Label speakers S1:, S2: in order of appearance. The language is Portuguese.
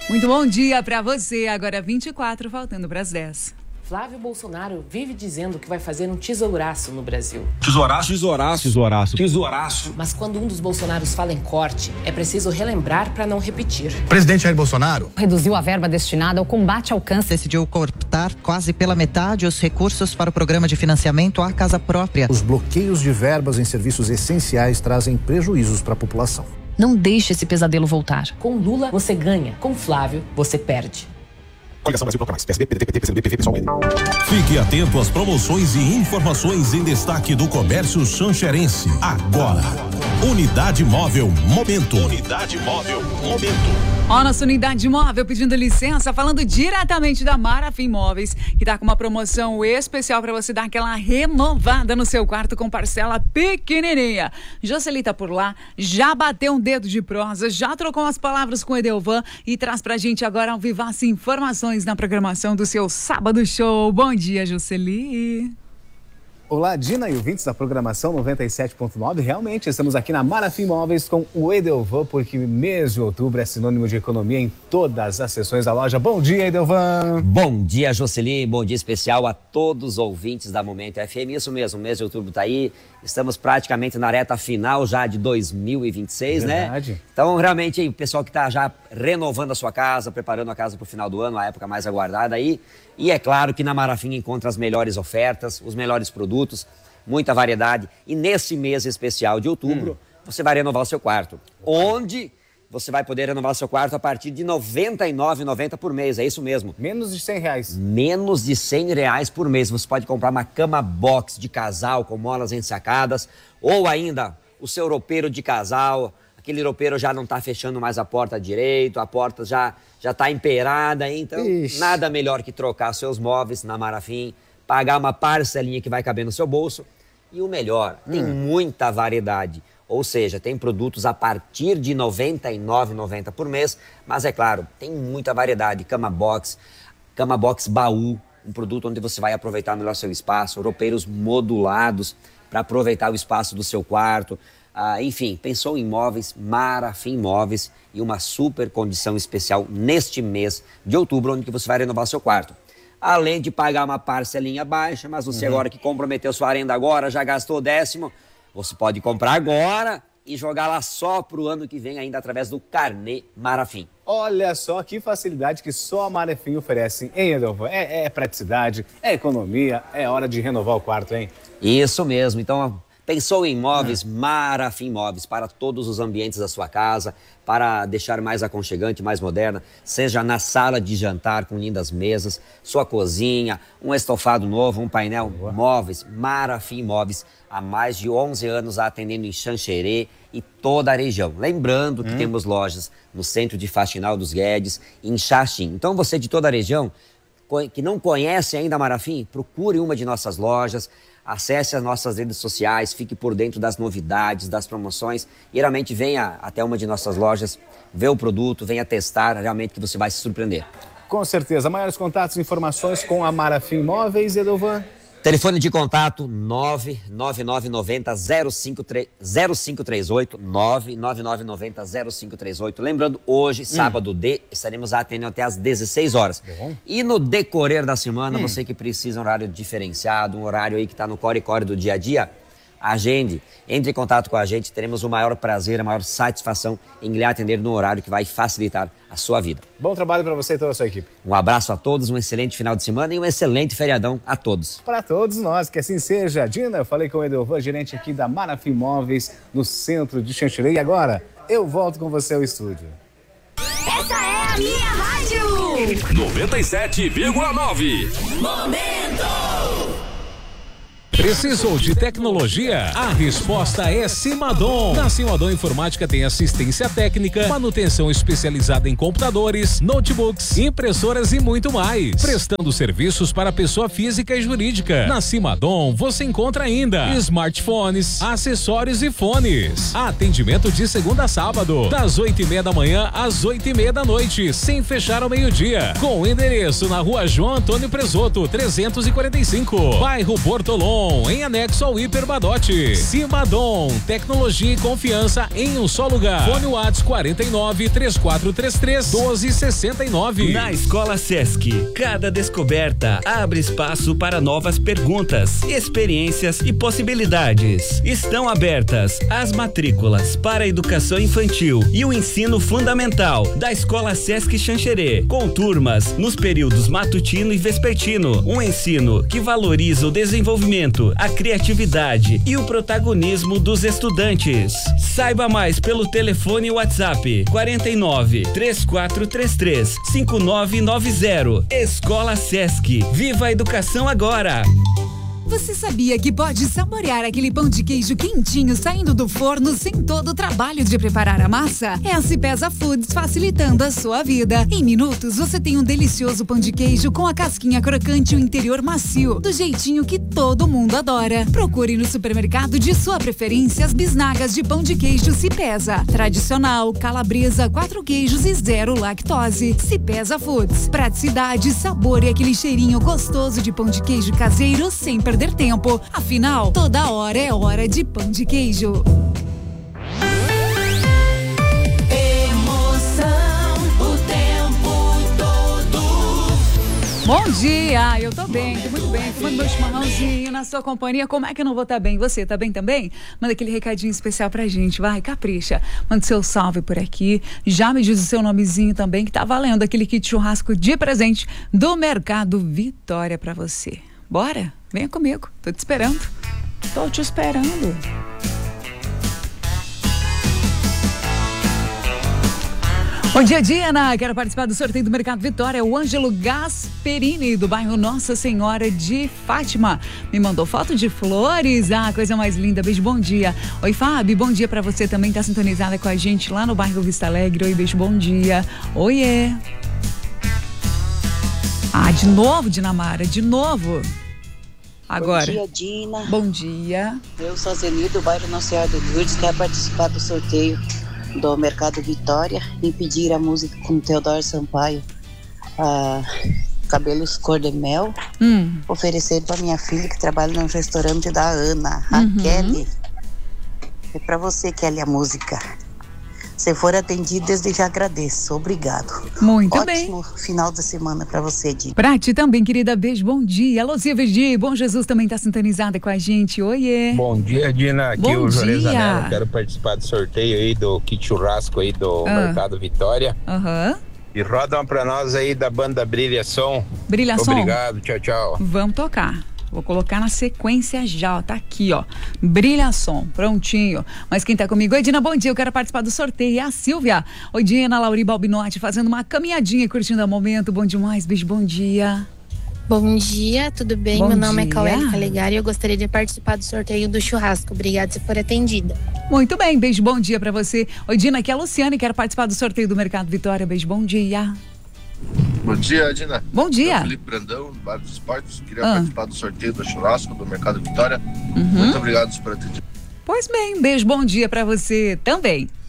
S1: Muito bom dia para você. Agora 24, faltando para as 10.
S2: Flávio Bolsonaro vive dizendo que vai fazer um tesouraço no Brasil.
S3: Tesouraço.
S2: Mas quando um dos Bolsonaros fala em corte, é preciso relembrar para não repetir.
S4: O presidente Jair Bolsonaro
S5: reduziu a verba destinada ao combate ao câncer.
S6: Decidiu cortar quase pela metade os recursos para o programa de financiamento à casa própria.
S7: Os bloqueios de verbas em serviços essenciais trazem prejuízos para a população.
S5: Não deixe esse pesadelo voltar.
S2: Com Lula, você ganha. Com Flávio, você perde.
S3: Coligação Brasil Proclamais. PSB, PDT, PCdoB, PSOL.
S8: Fique atento às promoções e informações em destaque do comércio xanxerense. Agora, Unidade Móvel Momento. Unidade Móvel Momento.
S1: Ó, nossa Unidade Móvel pedindo licença, falando diretamente da Marafim Móveis, que tá com uma promoção especial para você dar aquela renovada no seu quarto com parcela pequenininha. Jocely tá por lá, já bateu um dedo de prosa, já trocou umas palavras com o Edelvan e traz pra gente agora ao vivace informações na programação do seu Sábado Show. Bom dia, Jocely.
S9: Olá, Dina e ouvintes da programação 97.9. Realmente, estamos aqui na Marafim Móveis com o Edelvan, porque mês de outubro é sinônimo de economia em todas as seções da loja. Bom dia, Edelvan.
S10: Bom dia, Jocely. Bom dia especial a todos os ouvintes da Momento FM. Isso mesmo, o mês de outubro está aí. Estamos praticamente na reta final já de 2026,
S9: Verdade.
S10: né? Então, realmente, o pessoal que está já renovando a sua casa, preparando a casa para o final do ano, a época mais aguardada aí. E é claro que na Marafim encontra as melhores ofertas, os melhores produtos, muita variedade. E nesse mês especial de outubro, você vai renovar o seu quarto. Onde você vai poder renovar o seu quarto a partir de R$ 99,90 por mês, é isso mesmo.
S9: Menos de R$100.
S10: Menos de R$100 por mês. Você pode comprar uma cama box de casal com molas ensacadas, ou ainda o seu roupeiro de casal. Aquele roupeiro já não está fechando mais a porta direito, a porta já está empeirada, então nada melhor que trocar seus móveis na Marafim, pagar uma parcelinha que vai caber no seu bolso. E o melhor, tem muita variedade, ou seja, tem produtos a partir de R$ 99,90 por mês, mas é claro, tem muita variedade, cama box baú, um produto onde você vai aproveitar melhor seu espaço, roupeiros modulados para aproveitar o espaço do seu quarto. Enfim, pensou em móveis, Marafim Móveis e uma super condição especial neste mês de outubro, onde você vai renovar seu quarto. Além de pagar uma parcelinha baixa, mas você agora que comprometeu sua renda agora, já gastou o 10º, você pode comprar agora e jogar lá só pro ano que vem ainda através do Carnê Marafim.
S9: Olha só que facilidade que só a Marafim oferece, hein, Edelvan? É praticidade, é economia, é hora de renovar o quarto, hein?
S10: Isso mesmo, então... Pensou em móveis, Marafim Móveis, para todos os ambientes da sua casa, para deixar mais aconchegante, mais moderna, seja na sala de jantar com lindas mesas, sua cozinha, um estofado novo, um painel, móveis, Marafim Móveis, há mais de 11 anos atendendo em Xanxerê e toda a região. Lembrando que temos lojas no centro de Faxinal dos Guedes, em Xaxim. Então você de toda a região, que não conhece ainda a Marafim, procure uma de nossas lojas, acesse as nossas redes sociais, fique por dentro das novidades, das promoções e realmente venha até uma de nossas lojas, ver o produto, venha testar, realmente que você vai se surpreender.
S9: Com certeza. Maiores contatos e informações com a Marafim Móveis, Edelvan?
S10: Telefone de contato 99990-0538, 99990-0538. Lembrando, hoje, sábado estaremos atendendo até às 16 horas. E no decorrer da semana, você que precisa de um horário diferenciado, um horário aí que está no core do dia a dia, agende, entre em contato com a gente, teremos o maior prazer, a maior satisfação em lhe atender no horário que vai facilitar a sua vida.
S9: Bom trabalho para você e toda a sua equipe.
S10: Um abraço a todos, um excelente final de semana e um excelente feriadão a todos.
S9: Para todos nós, que assim seja. Dina, eu falei com o Edelvan, gerente aqui da Marafim Móveis, no centro de Xanxerê. E agora, eu volto com você ao estúdio.
S11: Essa é a minha rádio!
S8: 97,9.
S11: Momento!
S12: Precisou de tecnologia? A resposta é Simadom. Na Simadom Informática tem assistência técnica, manutenção especializada em computadores, notebooks, impressoras e muito mais. Prestando serviços para pessoa física e jurídica. Na Simadom você encontra ainda smartphones, acessórios e fones. Atendimento de segunda a sábado, das 8:30 da manhã às 8:30 da noite, sem fechar ao meio-dia. Com o endereço na Rua João Antônio Presoto, 345, bairro Bortolom. Cimadom, em anexo ao Hiper Badote. Cimadom, tecnologia e confiança em um só lugar. Fone WhatsApp 49 3433 1269.
S4: Na Escola Sesc, cada descoberta abre espaço para novas perguntas, experiências e possibilidades. Estão abertas as matrículas para a educação infantil e o ensino fundamental da Escola Sesc Xanxerê, com turmas nos períodos matutino e vespertino. Um ensino que valoriza o desenvolvimento, a criatividade e o protagonismo dos estudantes. Saiba mais pelo telefone e WhatsApp 49 3433 5990. Escola Sesc. Viva a educação agora!
S1: Você sabia que pode saborear aquele pão de queijo quentinho saindo do forno sem todo o trabalho de preparar a massa? É a Cipesa Foods facilitando a sua vida. Em minutos você tem um delicioso pão de queijo com a casquinha crocante e o interior macio, do jeitinho que todo mundo adora. Procure no supermercado de sua preferência as bisnagas de pão de queijo Cipesa. Tradicional, calabresa, 4 queijos e 0 lactose. Cipesa Foods. Praticidade, sabor e aquele cheirinho gostoso de pão de queijo caseiro sem perder tempo. Afinal, toda hora é hora de pão de queijo.
S11: Emoção o tempo todo.
S1: Bom dia, eu tô bem, tô muito bem, tomando meu chimarrãozinho na sua companhia. Como é que eu não vou estar bem? Você tá bem também? Manda aquele recadinho especial pra gente, vai, capricha. Manda seu salve por aqui, já me diz o seu nomezinho também, que tá valendo aquele kit churrasco de presente do Mercado Vitória pra você. Bora? Venha comigo, tô te esperando. Tô te esperando. Bom dia, Diana. Quero participar do sorteio do Mercado Vitória. O Ângelo Gasperini, do bairro Nossa Senhora de Fátima, me mandou foto de flores. Ah, coisa mais linda. Beijo, bom dia. Oi, Fábio, bom dia pra você também. Tá sintonizada com a gente lá no bairro Vista Alegre. Oi, beijo, bom dia. Oiê. Ah, de novo, Dinamara, de novo. Agora.
S13: Bom dia, Dina.
S1: Bom dia.
S13: Eu sou a Zeni, do bairro Nossa Senhora do Lourdes, quero participar do sorteio do Mercado Vitória e pedir a música com Teodoro Sampaio, Cabelos Cor de Mel, oferecer para minha filha que trabalha no restaurante da Ana, a Kelly. É para você, Kelly, a música. Se for atendido, desde já agradeço. Obrigado.
S1: Muito bem.
S13: Ótimo final de semana para você, Dina.
S1: Pra ti também, querida. Beijo, bom dia. Alô, Virgi. Bom Jesus também tá sintonizada com a gente. Oiê.
S14: Bom dia, Dina. Aqui
S1: bom
S14: o Jorge
S1: dia.
S14: Zanella. Quero participar do sorteio aí do kit churrasco aí do Mercado Vitória. E roda uma pra nós aí da banda Brilha Som.
S1: Brilha Som.
S14: Obrigado, tchau, tchau.
S1: Vamos tocar. Vou colocar na sequência já, ó, tá aqui, ó. Brilha Som, prontinho. Mas quem tá comigo? Oi, Dina, bom dia, eu quero participar do sorteio. É a Silvia. Oi, Dina, Lauri Balbinotti, fazendo uma caminhadinha e curtindo o momento. Bom demais, beijo, bom dia.
S15: Bom dia, tudo bem?
S1: Bom
S15: Meu nome
S1: dia.
S15: é Cauê Calegari e eu gostaria de participar do sorteio do churrasco. Obrigada se for atendida.
S1: Muito bem, beijo, bom dia pra você. Oi, Dina, aqui é a Luciane, quero participar do sorteio do Mercado Vitória. Beijo, bom dia.
S16: Bom dia, Dina.
S1: Bom dia.
S16: Eu sou Felipe Brandão, do bairro dos Esportes. Queria participar do sorteio do churrasco do Mercado Vitória. Muito obrigado por atender.
S1: Pois bem, beijo, bom dia pra você também.